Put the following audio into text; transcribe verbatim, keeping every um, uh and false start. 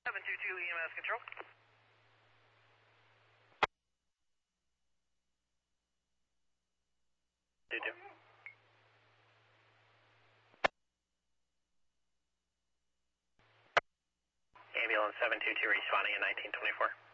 seven two two E M S control. two two. Ambulance seven two two responding in nineteen twenty-four.